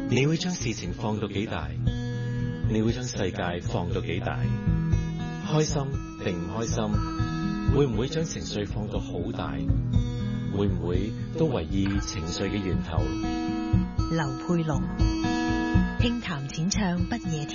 你會將事情放到幾大？你會將世界放到幾大？開心定唔開心？會唔會將情緒放到好大？會唔會都為意情緒嘅源頭？ 劉佩龍，輕談淺唱不夜天。